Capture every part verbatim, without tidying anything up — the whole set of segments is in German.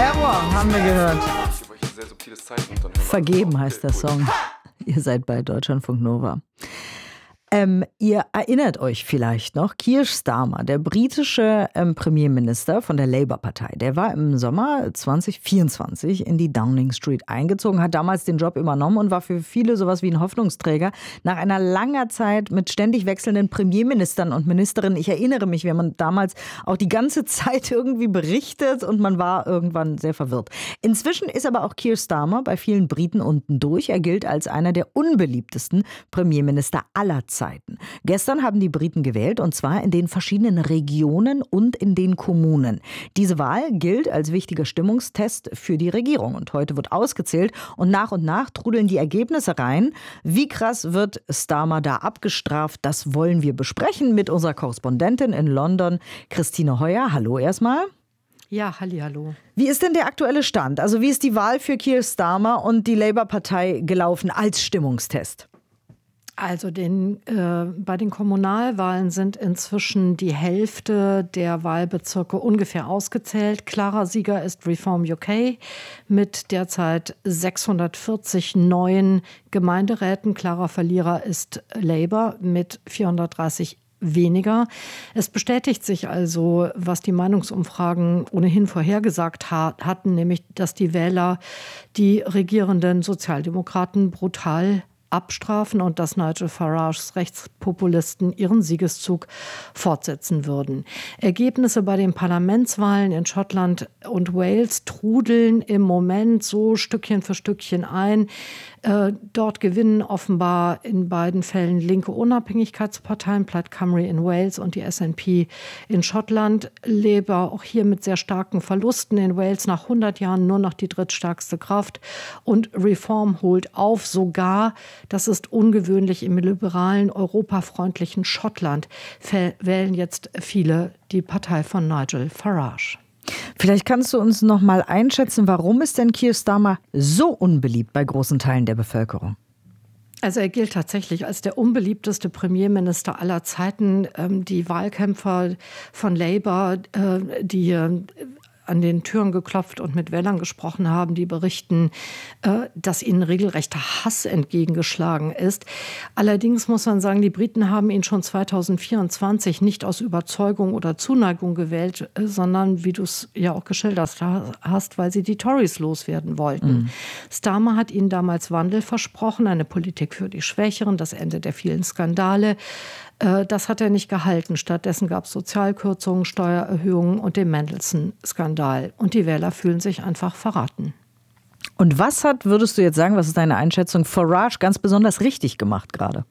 Error haben wir gehört. Vergeben heißt der Song. Ihr seid bei Deutschlandfunk Nova. Ähm, ihr erinnert euch vielleicht noch, Keir Starmer, der britische ähm, Premierminister von der Labour-Partei, der war im Sommer zwanzig vierundzwanzig in die Downing Street eingezogen, hat damals den Job übernommen und war für viele sowas wie ein Hoffnungsträger. Nach einer langen Zeit mit ständig wechselnden Premierministern und Ministerinnen, ich erinnere mich, wir haben damals auch die ganze Zeit irgendwie berichtet und man war irgendwann sehr verwirrt. Inzwischen ist aber auch Keir Starmer bei vielen Briten unten durch. Er gilt als einer der unbeliebtesten Premierminister aller Zeiten. Gestern haben die Briten gewählt, und zwar in den verschiedenen Regionen und in den Kommunen. Diese Wahl gilt als wichtiger Stimmungstest für die Regierung. Und heute wird ausgezählt und nach und nach trudeln die Ergebnisse rein. Wie krass wird Starmer da abgestraft? Das wollen wir besprechen mit unserer Korrespondentin in London, Christine Heuer. Hallo erstmal. Ja, hallihallo. Wie ist denn der aktuelle Stand? Also wie ist die Wahl für Keir Starmer und die Labour-Partei gelaufen als Stimmungstest? Also den, äh, bei den Kommunalwahlen sind inzwischen die Hälfte der Wahlbezirke ungefähr ausgezählt. Klarer Sieger ist Reform U K mit derzeit sechshundertvierzig neuen Gemeinderäten. Klarer Verlierer ist Labour mit vierhundertdreißig weniger. Es bestätigt sich also, was die Meinungsumfragen ohnehin vorhergesagt hatten, nämlich, dass die Wähler die regierenden Sozialdemokraten brutal abstrafen und dass Nigel Farages Rechtspopulisten ihren Siegeszug fortsetzen würden. Ergebnisse bei den Parlamentswahlen in Schottland und Wales trudeln im Moment so Stückchen für Stückchen ein. Äh, dort gewinnen offenbar in beiden Fällen linke Unabhängigkeitsparteien, Plaid Cymru in Wales und die S N P in Schottland. Labour auch hier mit sehr starken Verlusten. In Wales nach hundert Jahren nur noch die drittstärkste Kraft. Und Reform holt auf, sogar, das ist ungewöhnlich, im liberalen, europafreundlichen Schottland wählen jetzt viele die Partei von Nigel Farage. Vielleicht kannst du uns noch mal einschätzen, warum ist denn Keir Starmer so unbeliebt bei großen Teilen der Bevölkerung? Also er gilt tatsächlich als der unbeliebteste Premierminister aller Zeiten. Die Wahlkämpfer von Labour, die an den Türen geklopft und mit Wählern gesprochen haben, die berichten, dass ihnen regelrechter Hass entgegengeschlagen ist. Allerdings muss man sagen, die Briten haben ihn schon zweitausendvierundzwanzig nicht aus Überzeugung oder Zuneigung gewählt, sondern, wie du es ja auch geschildert hast, weil sie die Tories loswerden wollten. Mhm. Starmer hat ihnen damals Wandel versprochen, eine Politik für die Schwächeren, das Ende der vielen Skandale. Das hat er nicht gehalten. Stattdessen gab es Sozialkürzungen, Steuererhöhungen und den Mendelssohn-Skandal. Und die Wähler fühlen sich einfach verraten. Und was hat, würdest du jetzt sagen, was ist deine Einschätzung, Farage ganz besonders richtig gemacht gerade?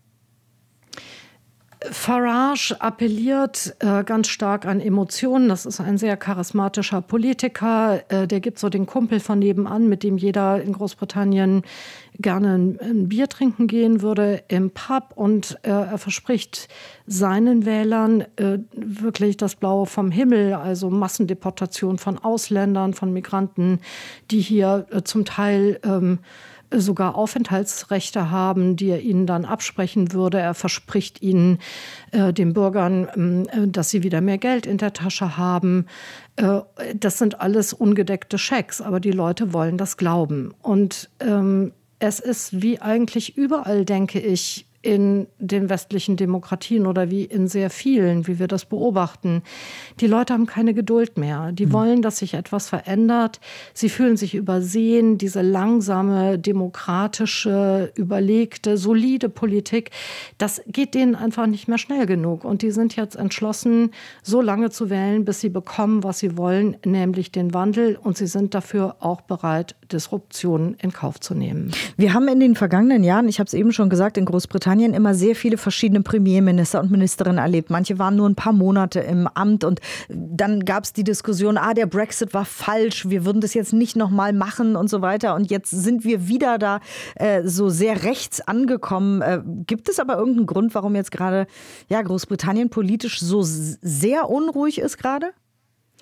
Farage appelliert äh, ganz stark an Emotionen. Das ist ein sehr charismatischer Politiker. Äh, der gibt so den Kumpel von nebenan, mit dem jeder in Großbritannien gerne ein, ein Bier trinken gehen würde im Pub. Und äh, er verspricht seinen Wählern äh, wirklich das Blaue vom Himmel, also Massendeportation von Ausländern, von Migranten, die hier äh, zum Teil ähm, sogar Aufenthaltsrechte haben, die er ihnen dann absprechen würde. Er verspricht ihnen, äh, den Bürgern, äh, dass sie wieder mehr Geld in der Tasche haben. Äh, das sind alles ungedeckte Schecks, aber die Leute wollen das glauben. Und ähm, es ist wie eigentlich überall, denke ich, in den westlichen Demokratien oder wie in sehr vielen, wie wir das beobachten. Die Leute haben keine Geduld mehr. Die wollen, dass sich etwas verändert. Sie fühlen sich übersehen. Diese langsame, demokratische, überlegte, solide Politik, das geht denen einfach nicht mehr schnell genug. Und die sind jetzt entschlossen, so lange zu wählen, bis sie bekommen, was sie wollen, nämlich den Wandel. Und sie sind dafür auch bereit, Disruptionen in Kauf zu nehmen. Wir haben in den vergangenen Jahren, ich habe es eben schon gesagt, in Großbritannien immer sehr viele verschiedene Premierminister und Ministerinnen erlebt. Manche waren nur ein paar Monate im Amt und dann gab es die Diskussion, ah, der Brexit war falsch, wir würden das jetzt nicht nochmal machen und so weiter. Und jetzt sind wir wieder da äh, so sehr rechts angekommen. Äh, gibt es aber irgendeinen Grund, warum jetzt gerade ja, Großbritannien politisch so sehr unruhig ist gerade?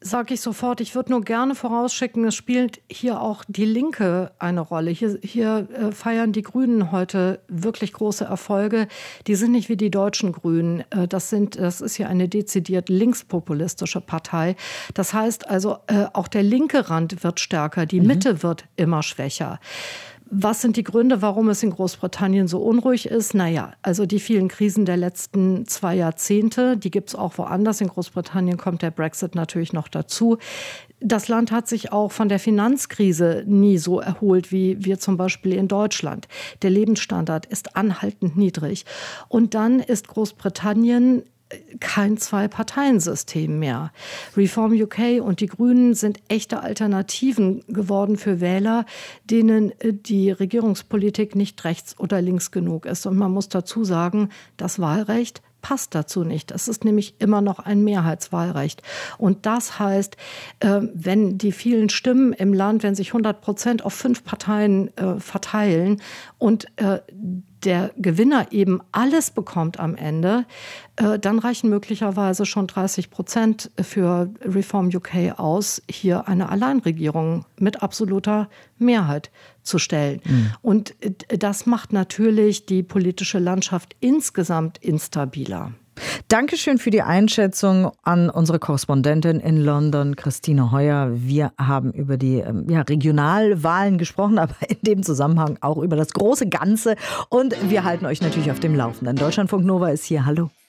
sage ich sofort. Ich würde nur gerne vorausschicken, es spielt hier auch die Linke eine Rolle. Hier, hier äh, feiern die Grünen heute wirklich große Erfolge. Die sind nicht wie die deutschen Grünen. Äh, das, sind, das ist hier eine dezidiert linkspopulistische Partei. Das heißt also, äh, auch der linke Rand wird stärker, die mhm. Mitte wird immer schwächer. Was sind die Gründe, warum es in Großbritannien so unruhig ist? Naja, also die vielen Krisen der letzten zwei Jahrzehnte, die gibt es auch woanders. In Großbritannien kommt der Brexit natürlich noch dazu. Das Land hat sich auch von der Finanzkrise nie so erholt wie wir zum Beispiel in Deutschland. Der Lebensstandard ist anhaltend niedrig. Und dann ist Großbritannien kein Zwei-Parteien-System mehr. Reform U K und die Grünen sind echte Alternativen geworden für Wähler, denen die Regierungspolitik nicht rechts oder links genug ist. Und man muss dazu sagen, das Wahlrecht passt dazu nicht. Es ist nämlich immer noch ein Mehrheitswahlrecht. Und das heißt, wenn die vielen Stimmen im Land, wenn sich hundert Prozent auf fünf Parteien verteilen und der Gewinner eben alles bekommt am Ende, dann reichen möglicherweise schon dreißig Prozent für Reform U K aus, hier eine Alleinregierung mit absoluter Mehrheit zu stellen. Mhm. Und das macht natürlich die politische Landschaft insgesamt instabiler. Dankeschön für die Einschätzung an unsere Korrespondentin in London, Christine Heuer. Wir haben über die ja, Regionalwahlen gesprochen, aber in dem Zusammenhang auch über das große Ganze. Und wir halten euch natürlich auf dem Laufenden. Deutschlandfunk Nova ist hier. Hallo.